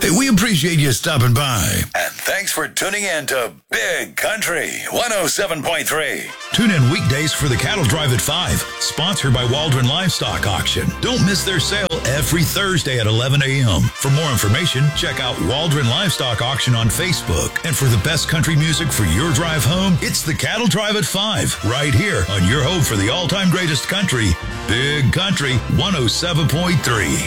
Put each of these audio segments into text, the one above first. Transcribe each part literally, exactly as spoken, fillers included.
Hey, we appreciate you stopping by. And thanks for tuning in to Big Country one oh seven point three. Tune in weekdays for the Cattle Drive at five, sponsored by Waldron Livestock Auction. Don't miss their sale every Thursday at eleven a.m. For more information, check out Waldron Livestock Auction on Facebook. And for the best country music for your drive home, it's the Cattle Drive at five, right here on your home for the all-time greatest country, Big Country one oh seven point three.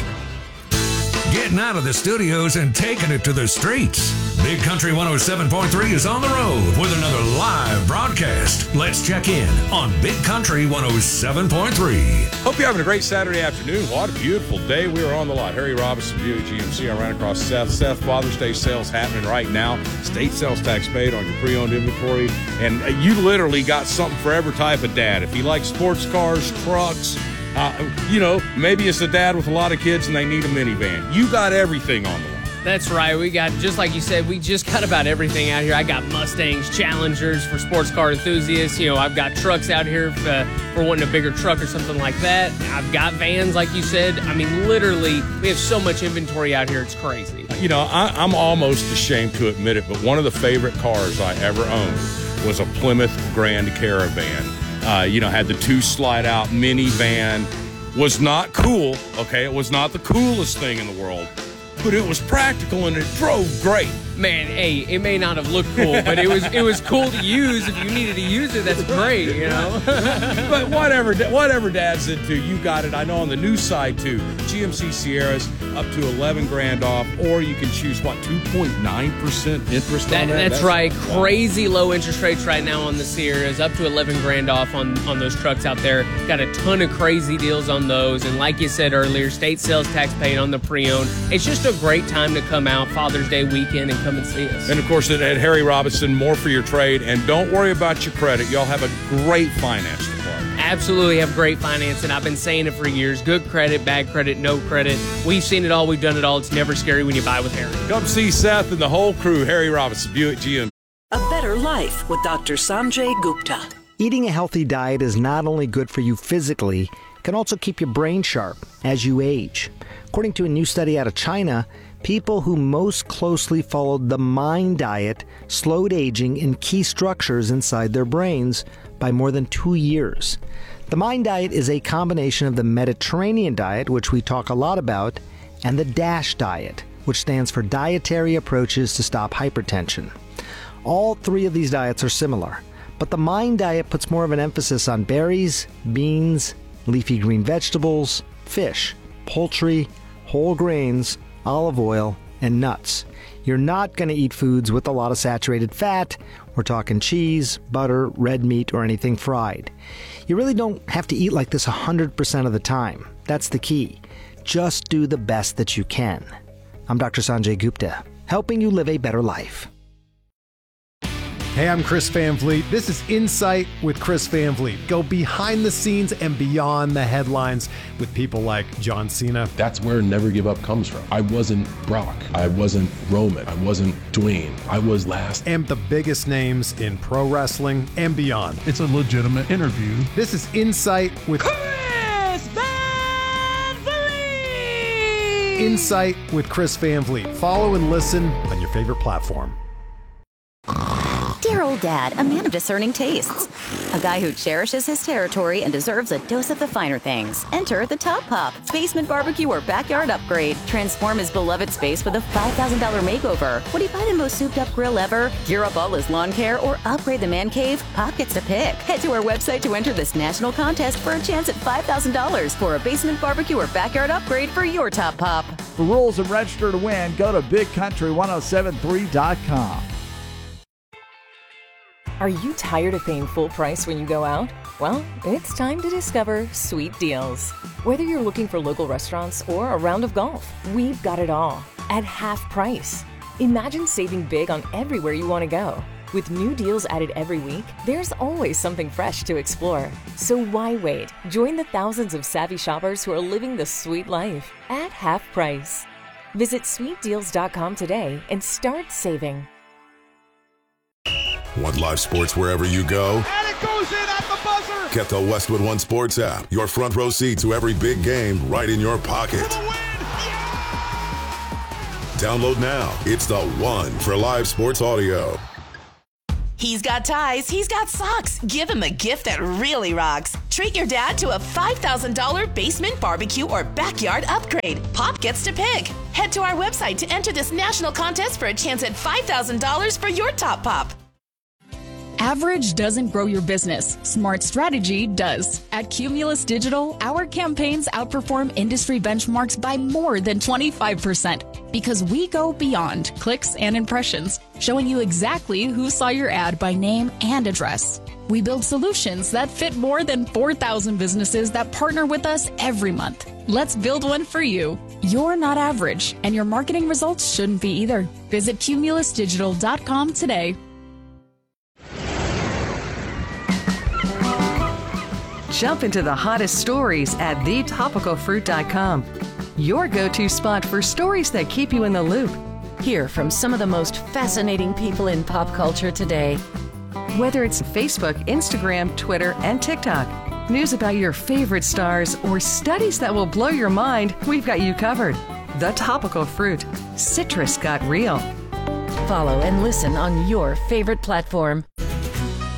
Getting out of the studios and taking it to the streets. Big Country one oh seven point three is on the road with another live broadcast. Let's check in on Big Country one oh seven point three. Hope you're having a great Saturday afternoon. What a beautiful day. We are on the lot. Harry Robinson, Buick G M C. I ran across Seth. Seth, Father's Day sales happening right now. State sales tax paid on your pre-owned inventory. And you literally got something for every type of dad. If you like sports cars, trucks, Uh, you know, maybe it's a dad with a lot of kids and they need a minivan. You got everything on the line. That's right. We got, just like you said, we just got about everything out here. I got Mustangs, Challengers for sports car enthusiasts. You know, I've got trucks out here for, for wanting a bigger truck or something like that. I've got vans, like you said. I mean, literally, we have so much inventory out here, it's crazy. You know, I, I'm almost ashamed to admit it, but one of the favorite cars I ever owned was a Plymouth Grand Caravan. Uh, you know, had the two slide-out minivan. Was not cool, okay? It was not the coolest thing in the world, but it was practical and it drove great. Man, hey, it may not have looked cool, but it was it was cool to use. If you needed to use it, that's great, you know? But whatever whatever Dad's into, you got it. I know on the new side, too, G M C Sierras up to eleven grand off, or you can choose, what, two point nine percent interest that, on that? That's, that's right. Wow. Crazy low interest rates right now on the Sierras, up to eleven grand off on, on those trucks out there. Got a ton of crazy deals on those. And like you said earlier, state sales tax paid on the pre-owned. It's just a great time to come out Father's Day weekend and come and see us. And, of course, at, at Harry Robinson, more for your trade. And don't worry about your credit. Y'all have a great finance department. Absolutely have great finance, and I've been saying it for years. Good credit, bad credit, no credit. We've seen it all. We've done it all. It's never scary when you buy with Harry. Come see Seth and the whole crew. Harry Robinson, Buick G M. A better life with Doctor Sanjay Gupta. Eating a healthy diet is not only good for you physically, it can also keep your brain sharp as you age. According to a new study out of China, people who most closely followed the MIND diet slowed aging in key structures inside their brains by more than two years. The MIND diet is a combination of the Mediterranean diet, which we talk a lot about, and the DASH diet, which stands for Dietary Approaches to Stop Hypertension. All three of these diets are similar, but the MIND diet puts more of an emphasis on berries, beans, leafy green vegetables, fish, poultry, whole grains, olive oil, and nuts. You're not going to eat foods with a lot of saturated fat. We're talking cheese, butter, red meat, or anything fried. You really don't have to eat like this one hundred percent of the time. That's the key. Just do the best that you can. I'm Doctor Sanjay Gupta, helping you live a better life. Hey, I'm Chris Van Vliet. This is Insight with Chris Van Vliet. Go behind the scenes and beyond the headlines with people like John Cena. That's where Never Give Up comes from. I wasn't Brock. I wasn't Roman. I wasn't Dwayne. I was last. And the biggest names in pro wrestling and beyond. It's a legitimate interview. This is Insight with Chris Van Vliet. Insight with Chris Van Vliet. Follow and listen on your favorite platform. Dear old dad, a man of discerning tastes. A guy who cherishes his territory and deserves a dose of the finer things. Enter the Top Pop, basement barbecue or backyard upgrade. Transform his beloved space with a five thousand dollars makeover. Would he buy the most souped up grill ever, gear up all his lawn care, or upgrade the man cave? Pop gets to pick. Head to our website to enter this national contest for a chance at five thousand dollars for a basement barbecue or backyard upgrade for your Top Pop. For rules and register to win, go to big country one oh seven three dot com. Are you tired of paying full price when you go out? Well, it's time to discover Sweet Deals. Whether you're looking for local restaurants or a round of golf, we've got it all at half price. Imagine saving big on everywhere you want to go. With new deals added every week, there's always something fresh to explore. So why wait? Join the thousands of savvy shoppers who are living the sweet life at half price. Visit sweet deals dot com today and start saving. Want live sports wherever you go? And it goes in at the buzzer! Get the Westwood One Sports app. Your front row seat to every big game right in your pocket. Download now. It's the one for live sports audio. He's got ties, he's got socks. Give him a gift that really rocks. Treat your dad to a five thousand dollars basement barbecue or backyard upgrade. Pop gets to pick. Head to our website to enter this national contest for a chance at five thousand dollars for your top pop. Average doesn't grow your business. Smart strategy does. At Cumulus Digital, our campaigns outperform industry benchmarks by more than twenty-five percent because we go beyond clicks and impressions, showing you exactly who saw your ad by name and address. We build solutions that fit more than four thousand businesses that partner with us every month. Let's build one for you. You're not average, and your marketing results shouldn't be either. Visit cumulus digital dot com today. Jump into the hottest stories at the topical fruit dot com. Your go-to spot for stories that keep you in the loop. Hear from some of the most fascinating people in pop culture today. Whether it's Facebook, Instagram, Twitter, and TikTok, news about your favorite stars, or studies that will blow your mind, we've got you covered. The Topical Fruit. Citrus got real. Follow and listen on your favorite platform.